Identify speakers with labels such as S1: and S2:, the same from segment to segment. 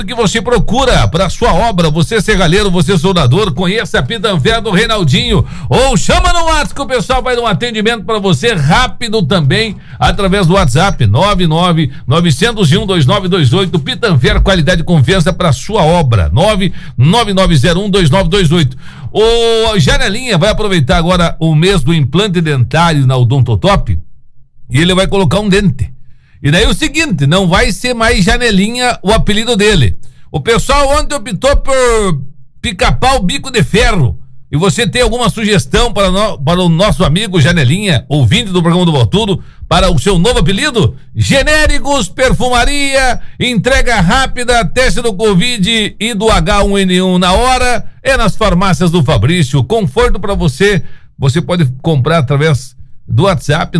S1: que você procura para sua obra, você serralheiro, você soldador, conheça a Pitanfer do Reinaldinho ou chama no WhatsApp que o pessoal vai dar um atendimento para você rápido também através do WhatsApp 999012928. Pitanfer, qualidade e confiança para sua obra, 999012928. O Janelinha vai aproveitar agora o mês do implante dentário na Odontotop e ele vai colocar um dente. E daí o seguinte, não vai ser mais Janelinha o apelido dele. O pessoal ontem optou por pica-pau bico de ferro. E você tem alguma sugestão para o nosso amigo Janelinha, ouvinte do programa do Botudo, para o seu novo apelido? Genéricos, perfumaria, entrega rápida, teste do Covid e do H1N1 na hora. É nas farmácias do Fabrício. Conforto para você. Você pode comprar através do WhatsApp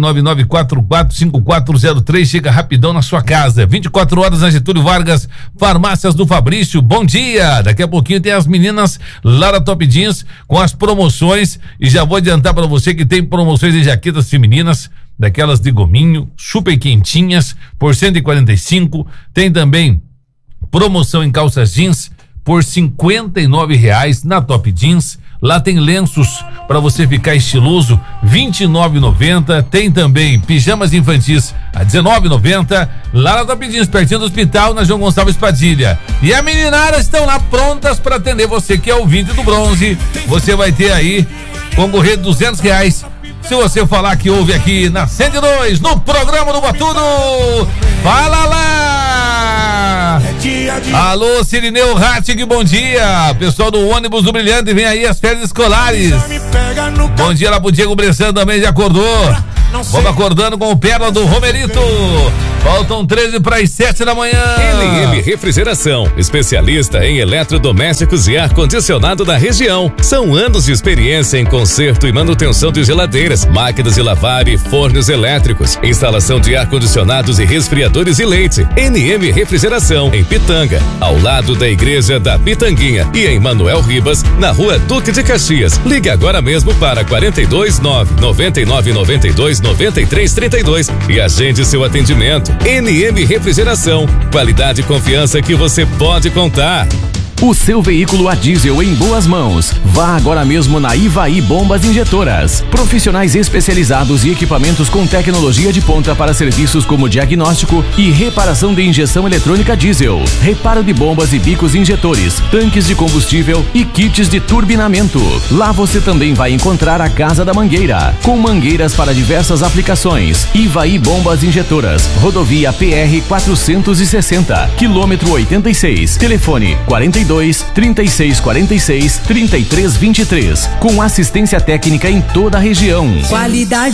S1: 99445403, chega rapidão na sua casa, 24 horas na Getúlio Vargas, farmácias do Fabrício. Bom dia, daqui a pouquinho tem as meninas lá da Top Jeans com as promoções e já vou adiantar para você que tem promoções de jaquetas femininas, daquelas de gominho, super quentinhas por 145, tem também promoção em calças jeans por R$59 na Top Jeans. Lá tem lenços para você ficar estiloso, R$29,90. Tem também pijamas infantis a R$19,90. Lá na Top Jeans, pertinho do hospital, na João Gonçalves Padilha. E as meninadas estão lá prontas para atender você que é ouvinte do Bronze. Você vai ter aí concorrer R$200 se você falar que ouve aqui na 102, no programa do Botudo. Fala lá! Alô, Cirineu Rattig, bom dia. Pessoal do ônibus do Brilhante, vem aí as férias escolares. Bom dia lá pro Diego Bressan, também já acordou. Vamos acordando com o Pérola do Romerito. Faltam 13 para as 7 da manhã.
S2: NM Refrigeração, especialista em eletrodomésticos e ar-condicionado da região. São anos de experiência em conserto e manutenção de geladeiras, máquinas de lavar e fornos elétricos, instalação de ar-condicionados e resfriadores e leite. NM Refrigeração, em Pitanga, ao lado da Igreja da Pitanguinha, e em Manuel Ribas, na Rua Duque de Caxias. Ligue agora mesmo para 429-9992-9332 e agende seu atendimento. NM Refrigeração, qualidade e confiança que você pode contar.
S3: O seu veículo a diesel em boas mãos. Vá agora mesmo na Ivaí Bombas Injetoras. Profissionais especializados e equipamentos com tecnologia de ponta para serviços como diagnóstico e reparação de injeção eletrônica diesel, reparo de bombas e bicos injetores, tanques de combustível e kits de turbinamento. Lá você também vai encontrar a Casa da Mangueira, com mangueiras para diversas aplicações. Ivaí Bombas Injetoras, rodovia PR 460, quilômetro 86, telefone 42-3646-3323, com assistência técnica em toda a região.
S4: Qualidade